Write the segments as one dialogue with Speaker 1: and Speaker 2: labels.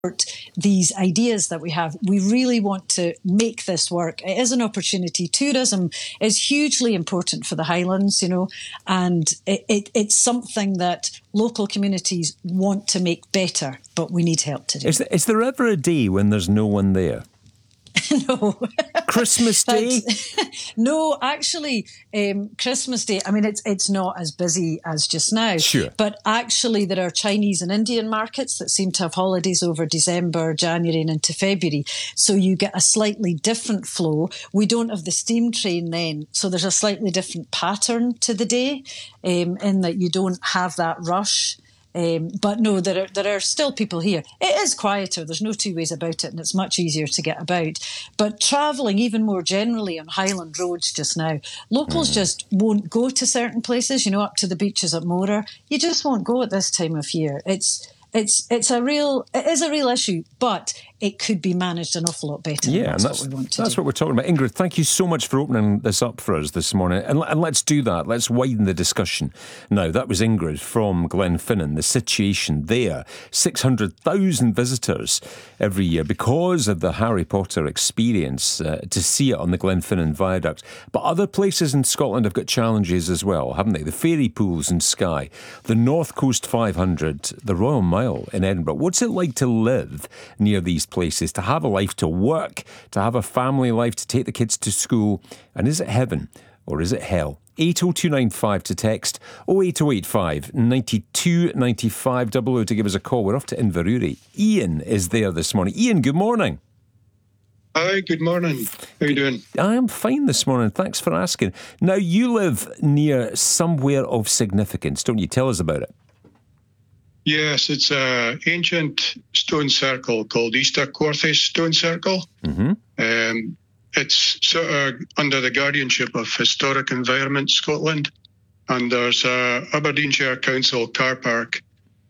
Speaker 1: these ideas that we have. We really want to make this work. It is an opportunity. Tourism is hugely important for the Highlands, and it's something that local communities want to make better, but we need help to do.
Speaker 2: Is there ever a day when there's no one there?
Speaker 1: No.
Speaker 2: Christmas Day?
Speaker 1: No, actually, Christmas Day, it's not as busy as just now.
Speaker 2: Sure.
Speaker 1: But actually, there are Chinese and Indian markets that seem to have holidays over December, January and into February. So you get a slightly different flow. We don't have the steam train then. So there's a slightly different pattern to the day in that you don't have that rush. But no, there are still people here. It is quieter. There's no two ways about it, and it's much easier to get about. But travelling even more generally on Highland roads just now, locals just won't go to certain places. Up to the beaches at Mora, you just won't go at this time of year. It is a real issue, but it could be managed an awful lot better.
Speaker 2: Yeah, and that's what we're talking about. Ingrid, thank you so much for opening this up for us this morning. And let's do that. Let's widen the discussion. Now, that was Ingrid from Glenfinnan. The situation there, 600,000 visitors every year because of the Harry Potter experience, to see it on the Glenfinnan Viaduct. But other places in Scotland have got challenges as well, haven't they? The fairy pools in Skye, the North Coast 500, the Royal Mile in Edinburgh. What's it like to live near these places, to have a life, to work, to have a family life, to take the kids to school? And is it heaven or is it hell? 80295 to text, 08085 92 95 00 to give us a call. We're off to Inverurie. Ian is there this morning. Ian, good morning.
Speaker 3: Hi, good morning. How are you doing?
Speaker 2: I am fine this morning. Thanks for asking. Now, you live near somewhere of significance, don't you? Tell us about it.
Speaker 3: Yes, it's an ancient stone circle called Easter Quarthy Stone Circle.
Speaker 2: Mm-hmm.
Speaker 3: It's sort of under the guardianship of Historic Environment Scotland, and there's a Aberdeenshire Council car park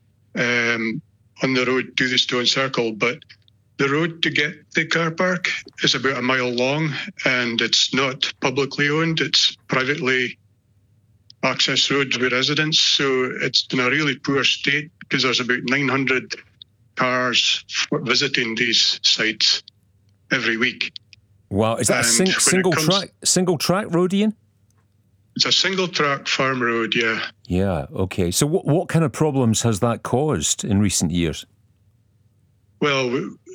Speaker 3: on the road to the stone circle, but the road to get the car park is about a mile long, and it's not publicly owned, it's privately access roads with residents, so it's in a really poor state because there's about 900 cars visiting these sites every week.
Speaker 2: Wow, is that a single track road, Ian?
Speaker 3: It's a single track farm road, yeah.
Speaker 2: Yeah, okay. So what kind of problems has that caused in recent years?
Speaker 3: Well,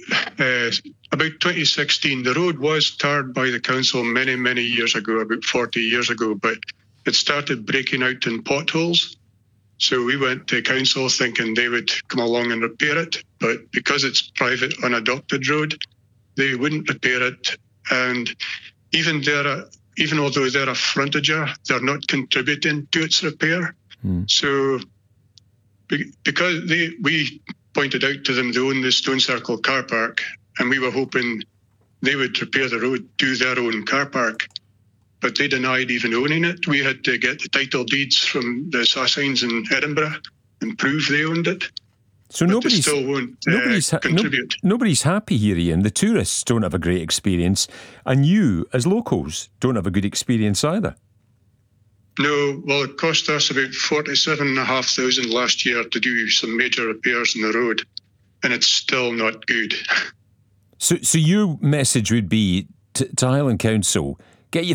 Speaker 3: about 2016, the road was tarred by the council many, many years ago, about 40 years ago, but it started breaking out in potholes. So we went to council thinking they would come along and repair it. But because it's private unadopted road, they wouldn't repair it. And even although they're a frontager, they're not contributing to its repair. So because we pointed out to them they own the Stone Circle car park, and we were hoping they would repair the road to their own car park. But they denied even owning it. We had to get the title deeds from the Sassines in Edinburgh and prove they owned it.
Speaker 2: So
Speaker 3: they still won't contribute.
Speaker 2: Nobody's happy here, Ian. The tourists don't have a great experience, and you, as locals, don't have a good experience either.
Speaker 3: No, well, it cost us about 47,500 last year to do some major repairs on the road, and it's still not good.
Speaker 2: So your message would be to Highland Council,